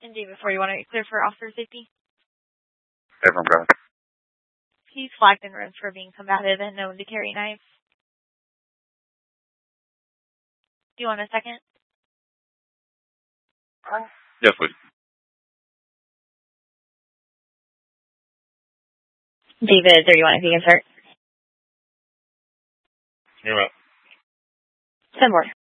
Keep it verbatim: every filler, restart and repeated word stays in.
And David, before you want to get clear for officer safety? Everyone, go ahead. He's flagged in roads for being combative and known to carry knives. Do you want a second? Yes, please. David, there you want if you can start? You're up. Ten more.